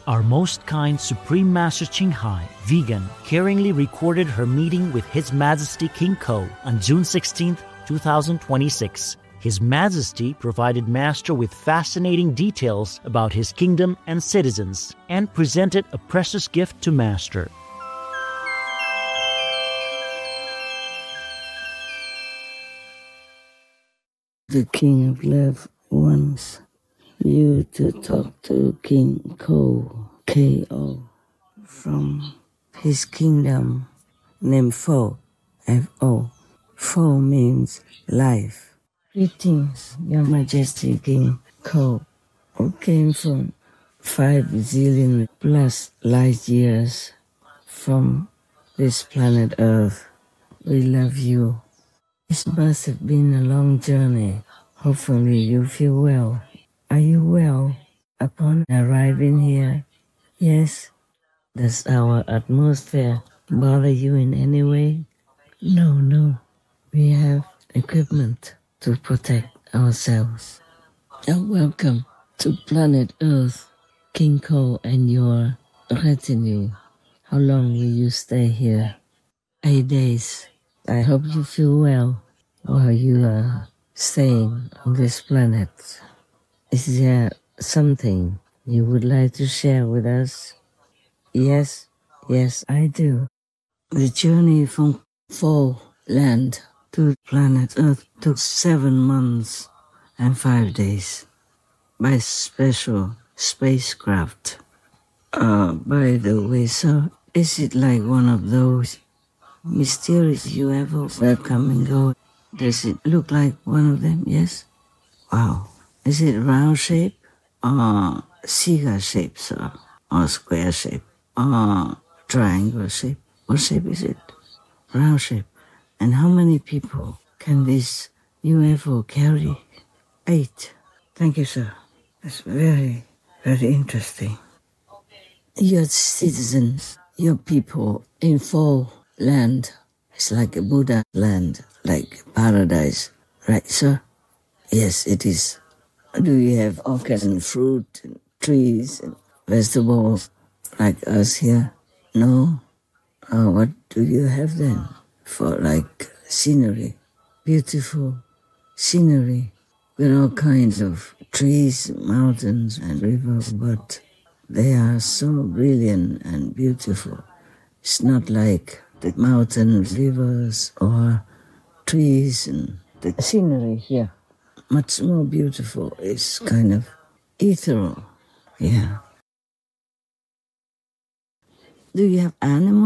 Our Most Kind Supreme Master Ching Hai, vegan, caringly recorded her meeting with His Majesty King Ko on June 16, 2026. His Majesty provided Master with fascinating details about his kingdom and citizens, and presented a precious gift to Master. The King of Love wants you to talk to King Ko, K-O, from his kingdom named Fo, F-O. Fo means life. Greetings, Your Majesty King Ko, who came from 5 zillion plus light years from this planet Earth. We love you. This must have been a long journey. Hopefully you feel well. Are you well upon arriving here? Yes. Does our atmosphere bother you in any way? No. We have equipment to protect ourselves. Welcome to planet Earth, King Ko and your retinue. How long will you stay here? 8 days. I hope you feel well while you are staying on this planet. Is there something you would like to share with us? Yes, I do. The journey from Fo land to planet Earth took 7 months and 5 days by special spacecraft. By the way, sir, is it like one of those mysterious UFOs that come and go? Does it look like one of them? Yes? Wow. Is it round shape or cigar shape, sir? Or square shape? Or triangle shape? What shape is it? Round shape. And how many people can this UFO carry? 8. Thank you, sir. That's very, very interesting. Your citizens, your people in Fo land, it's like a Buddha land, like paradise. Right, sir? Yes, it is. Do you have all kinds of fruit and trees and vegetables like us here? No? What do you have then for like scenery? Beautiful scenery with all kinds of trees, mountains and rivers, but they are so brilliant and beautiful. It's not like the mountains, rivers, or trees and the scenery here. Much more beautiful. It's kind of ethereal. Yeah. Do you have animals?